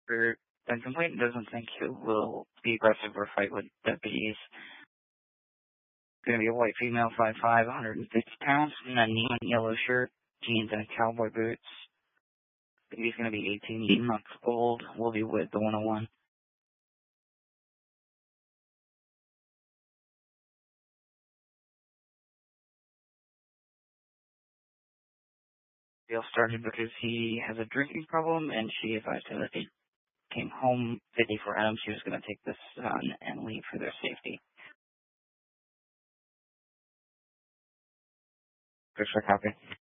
For the complainant doesn't think he will be aggressive or fight with deputies. It's going to be a white female, 5'5", 150 pounds, in a neon yellow shirt, jeans, and cowboy boots. Baby's going to be 18 months old. Will be with the 101. Deal started because he has a drinking problem, and she advised him that he came home 54 Adams. She was going to take the son and leave for their safety. First for copy.